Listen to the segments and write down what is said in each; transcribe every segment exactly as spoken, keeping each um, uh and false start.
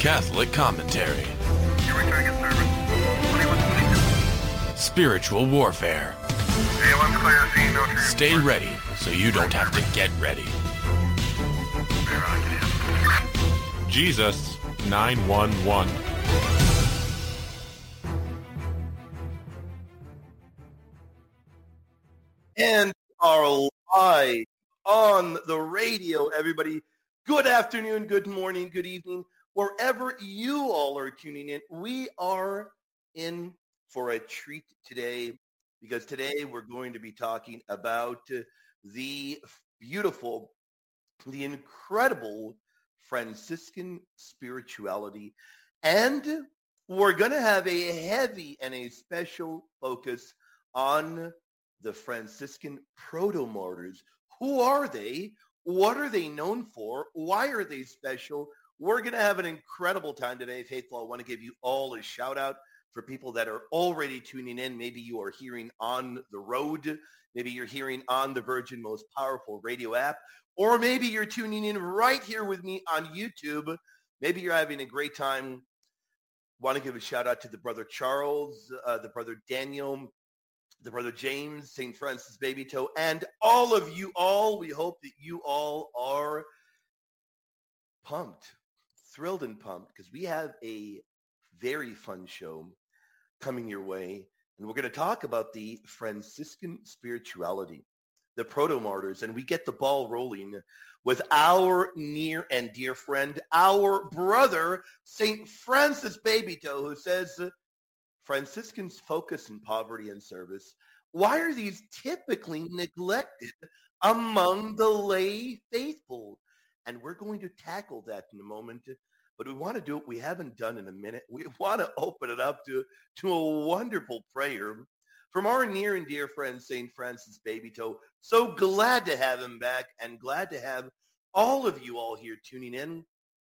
Catholic commentary. Spiritual warfare. Stay ready so you don't have to get ready. Jesus nine one one. And are live on the radio, everybody. Good afternoon, good morning, good evening. Wherever you all are tuning in, we are in for a treat today because today we're going to be talking about the beautiful, the incredible Franciscan spirituality. And we're going to have a heavy and a special focus on the Franciscan proto-martyrs. Who are they? What are they known for? Why are they special? We're going to have an incredible time today. Faithful, I want to give you all a shout out for people that are already tuning in. Maybe you are hearing on the road. Maybe you're hearing on the Virgin Most Powerful Radio app. Or maybe you're tuning in right here with me on YouTube. Maybe you're having a great time. Want to give a shout out to the brother Charles, uh, the brother Daniel, the brother James, Saint Francis Baby Toe, and all of you all. We hope that you all are pumped, thrilled and pumped, because we have a very fun show coming your way. And we're going to talk about the Franciscan spirituality, the proto-martyrs, and we get the ball rolling with our near and dear friend, our brother, Saint Francis Baby Toe, who says, Franciscans focus in poverty and service. Why are these typically neglected among the lay faithful? And we're going to tackle that in a moment, but we want to do what we haven't done in a minute. We want to open it up to, to a wonderful prayer from our near and dear friend, Saint Francis Baby Toe. So glad to have him back and glad to have all of you all here tuning in.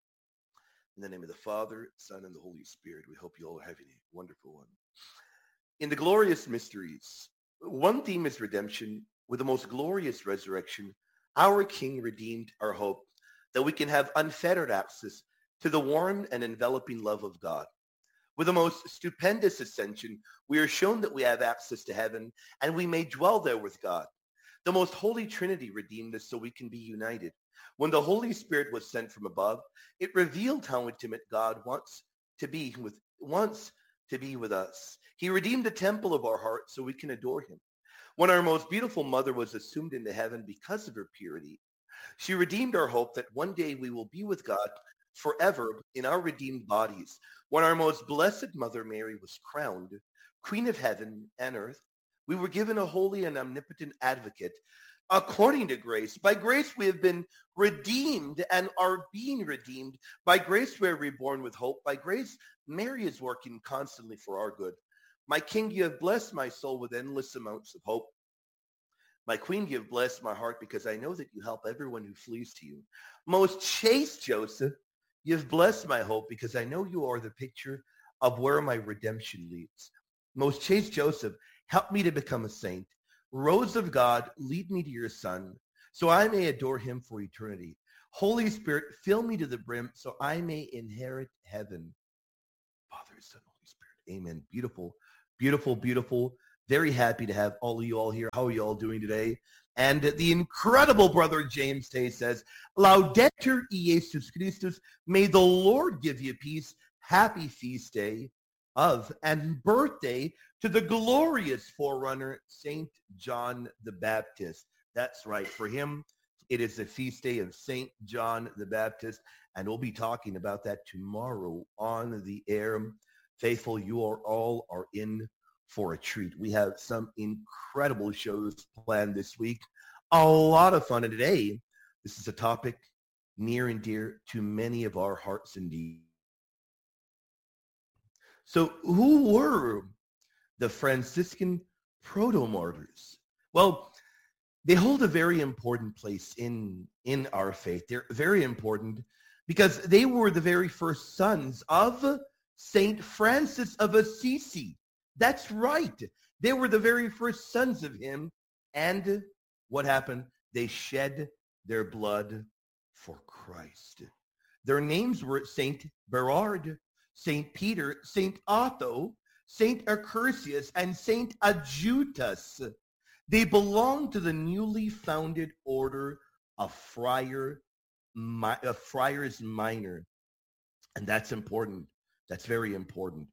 In the name of the Father, Son, and the Holy Spirit, we hope you all are having a wonderful one. In the glorious mysteries, one theme is redemption. With the most glorious resurrection, our King redeemed our hope that we can have unfettered access to the warm and enveloping love of God. With the most stupendous ascension, we are shown that we have access to heaven and we may dwell there with God. The most holy Trinity redeemed us so we can be united. When the Holy Spirit was sent from above, it revealed how intimate God wants to be with wants to be with us. He redeemed the temple of our heart so we can adore him. When our most beautiful mother was assumed into heaven because of her purity, she redeemed our hope that one day we will be with God forever in our redeemed bodies. When our most blessed Mother Mary was crowned Queen of heaven and earth, we were given a holy and omnipotent advocate according to grace. By grace we have been redeemed and are being redeemed. By grace we are reborn with hope. By grace Mary is working constantly for our good. My King, you have blessed my soul with endless amounts of hope. My Queen, you have blessed my heart because I know that you help everyone who flees to you. Most chaste Joseph, you have blessed my hope because I know you are the picture of where my redemption leads. Most chaste Joseph, help me to become a saint. Rose of God, lead me to your Son, so I may adore him for eternity. Holy Spirit, fill me to the brim, so I may inherit heaven. Father, Son, Holy Spirit. Amen. Beautiful, beautiful, beautiful. Very happy to have all of you all here. How are you all doing today? And the incredible brother James Tay says, Laudetur Jesus Christus, may the Lord give you peace. Happy feast day of and birthday to the glorious forerunner, Saint John the Baptist. That's right. For him, it is the feast day of Saint John the Baptist, and we'll be talking about that tomorrow on the air. Faithful, you are all are in for a treat. We have some incredible shows planned this week. A lot of fun. And today, this is a topic near and dear to many of our hearts indeed. So who were the Franciscan proto-martyrs? Well, they hold a very important place in, in our faith. They're very important because they were the very first sons of Saint Francis of Assisi. That's right. They were the very first sons of him. And what happened? They shed their blood for Christ. Their names were Saint Berard, Saint Peter, Saint Otho, Saint Accursius, and Saint Adjutus. They belonged to the newly founded order of Friar, of Friars Minor. And that's important. That's very important.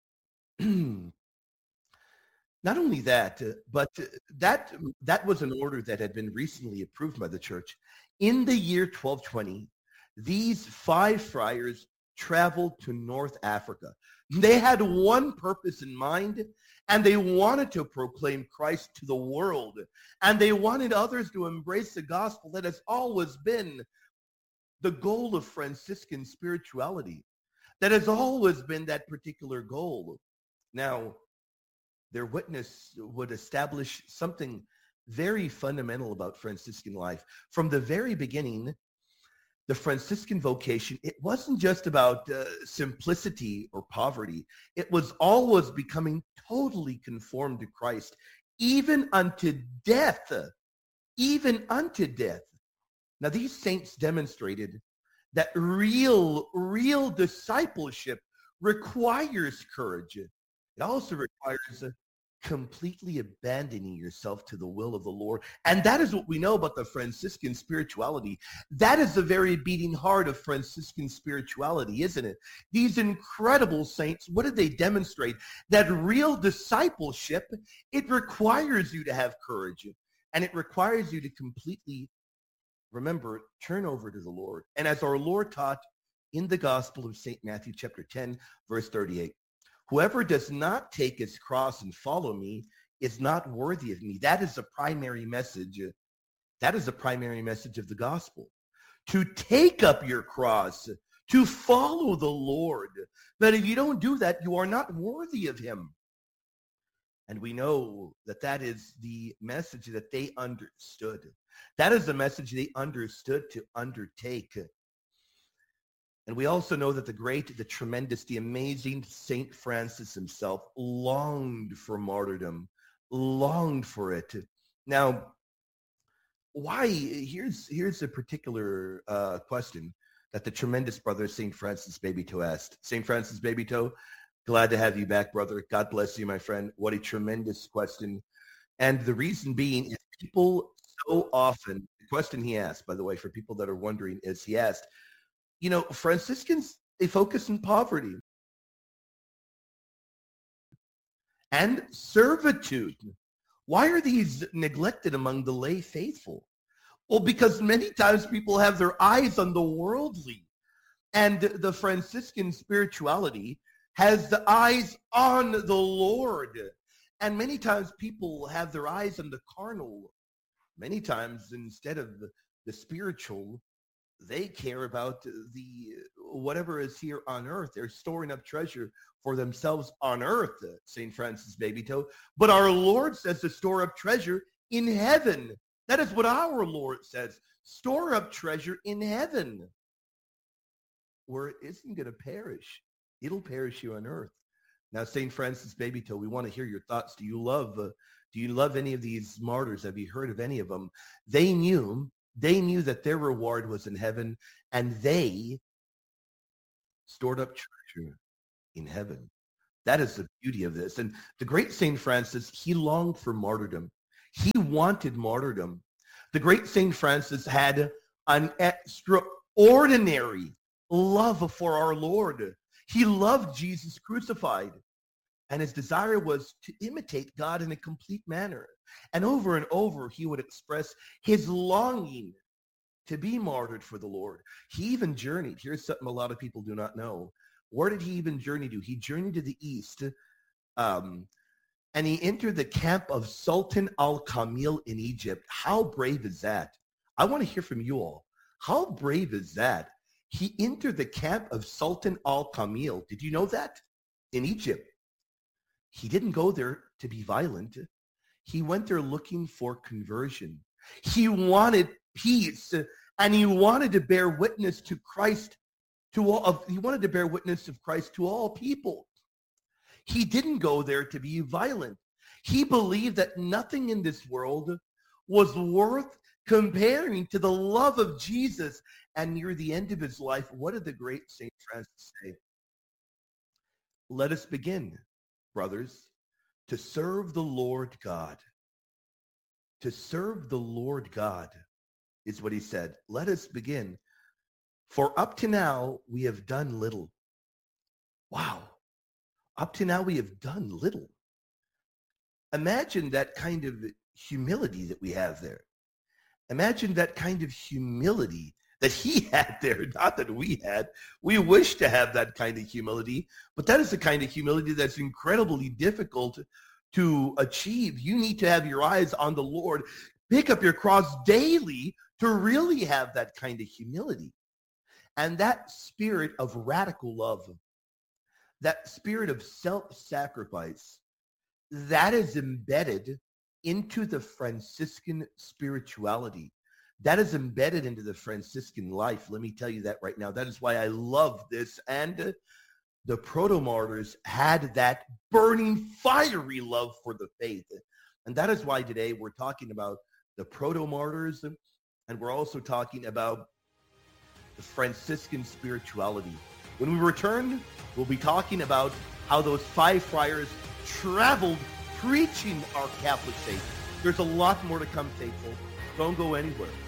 Not only that, uh, but uh, that that was an order that had been recently approved by the church. In the year twelve twenty, these five friars traveled to North Africa. They had one purpose in mind, and they wanted to proclaim Christ to the world. And they wanted others to embrace the gospel that has always been the goal of Franciscan spirituality. That has always been that particular goal. Now, their witness would establish something very fundamental about Franciscan life. From the very beginning, the Franciscan vocation, it wasn't just about uh, simplicity or poverty. It was always becoming totally conformed to Christ, even unto death, even unto death. Now, these saints demonstrated that real, real discipleship requires courage. It also requires uh, completely abandoning yourself to the will of the Lord. And that is what we know about the Franciscan spirituality. That is the very beating heart of Franciscan spirituality, isn't it? These incredible saints, what did they demonstrate? That real discipleship, it requires you to have courage. And it requires you to completely, remember, turn over to the Lord. And as our Lord taught in the Gospel of Saint Matthew, chapter ten, verse thirty-eight, whoever does not take his cross and follow me is not worthy of me. That is the primary message. That is the primary message of the gospel. To take up your cross, to follow the Lord. But if you don't do that, you are not worthy of him. And we know that that is the message that they understood. That is the message they understood to undertake. And we also know that the great, the tremendous, the amazing Saint Francis himself longed for martyrdom, longed for it. Now, why? Here's, here's a particular uh, question that the tremendous brother Saint Francis Babytoe asked. Saint Francis Babytoe, glad to have you back, brother. God bless you, my friend. What a tremendous question. And the reason being is people so often, the question he asked, by the way, for people that are wondering, is he asked, you know, Franciscans, they focus on poverty and servitude. Why are these neglected among the lay faithful? Well, because many times people have their eyes on the worldly, and the Franciscan spirituality has the eyes on the Lord. And many times people have their eyes on the carnal. Many times instead of the, the spiritual, they care about the whatever is here on earth. They're storing up treasure for themselves on earth, Saint Francis Babytoe. But our Lord says to store up treasure in heaven. That is what our Lord says. Store up treasure in heaven, where it isn't going to perish. It'll perish you on earth. Now, Saint Francis Babytoe, we want to hear your thoughts. Do you love, uh, do you love any of these martyrs? Have you heard of any of them? They knew They knew that their reward was in heaven, and they stored up treasure in heaven. That is the beauty of this. And the great Saint Francis, he longed for martyrdom. He wanted martyrdom. The great Saint Francis had an extraordinary love for our Lord. He loved Jesus crucified. And his desire was to imitate God in a complete manner. And over and over, he would express his longing to be martyred for the Lord. He even journeyed. Here's something a lot of people do not know. Where did he even journey to? He journeyed to the east, um, and he entered the camp of Sultan al-Kamil in Egypt. How brave is that? I want to hear from you all. How brave is that? He entered the camp of Sultan al-Kamil. Did you know that? In Egypt. He didn't go there to be violent. He went there looking for conversion. He wanted peace, and he wanted to bear witness to Christ to all of, he wanted to bear witness of Christ to all people. He didn't go there to be violent. He believed that nothing in this world was worth comparing to the love of Jesus. And near the end of his life, what did the great Saint Francis say? Let us begin, brothers, to serve the Lord God. To serve the Lord God is what he said. Let us begin. For up to now, we have done little. Wow. Up to now, we have done little. Imagine that kind of humility that we have there. Imagine that kind of humility that he had there, not that we had. We wish to have that kind of humility, but that is the kind of humility that's incredibly difficult to achieve. You need to have your eyes on the Lord. Pick up your cross daily to really have that kind of humility. And that spirit of radical love, that spirit of self-sacrifice, that is embedded into the Franciscan spirituality. That is embedded into the Franciscan life. Let me tell you that right now. That is why I love this. And the proto-martyrs had that burning, fiery love for the faith. And that is why today we're talking about the proto-martyrs, and we're also talking about the Franciscan spirituality. When we return, we'll be talking about how those five friars traveled preaching our Catholic faith. There's a lot more to come, faithful. Don't go anywhere.